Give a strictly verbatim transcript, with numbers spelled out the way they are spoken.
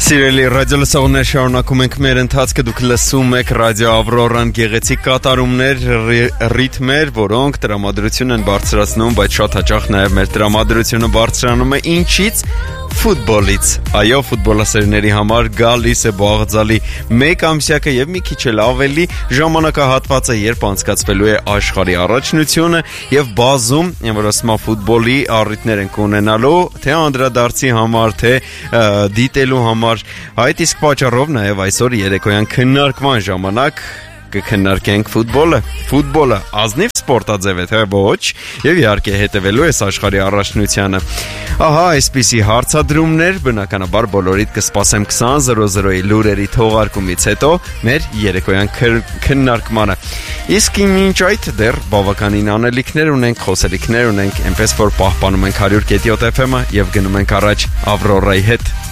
Սիրելի ռադիոլսողներ, շարունակում ենք մեր ընթացքը, դուք լսում եք ռադիո Ավրորան գեղեցիկ կատարումներ, ռիթմեր, որոնք տրամադրություն են բարձրացնում, բայց շատ հաճախ նաև մեր տրամադրությունը բարձրանում է ինչից? Ֆուտբոլից։ Այո, ֆուտբոլասերների համար գալիս է բաղձալի մեկ ամսյակը եւ մի քիչ էլ ավելի ժամանակահատվածը, երբ անցկացվելու է աշխարհի առաջնությունը եւ բազում, որ ասում է ֆուտբոլի առիթներ են ունենալու, թե անդրադարձի համար, թե դիտելու համար։ Այդ իսկ պատճառով նաև այսօր երեկոյան քննարկման ժամանակ կքննարկենք ֆուտբոլը։ Ֆուտբոլը ազնիվ սպորտաձև է, թե ոչ, եւ իհարկե հետևելու է աշխարհի առաջնությանը։ Ահա այսպիսի հարցադրումներ, բնականաբար բոլորիդ կսպասեմ twenty zero zero-ի լուրերի թողարկումից հետո մեր երեկոյան քննարկմանը։ Իսկ մինչ այդ դեռ բավականին անելիքներ ունենք, խոսելիքներ ունենք, այնպես որ պահպանում ենք one hundred point seven F M-ը եւ գնում ենք առաջ Ավրորայի հետ։